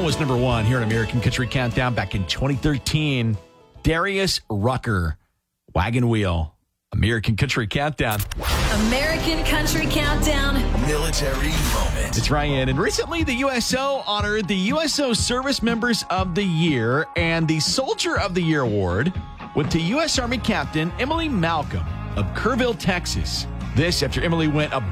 was number one here on American Country Countdown back in 2013. Darius Rucker, Wagon Wheel. American Country Countdown. American Country Countdown. Military moment. It's Ryan. And recently, the USO honored the USO Service Members of the Year and the Soldier of the Year award went to U.S. Army Captain Emily Malcolm of Kerrville, Texas. This after Emily went above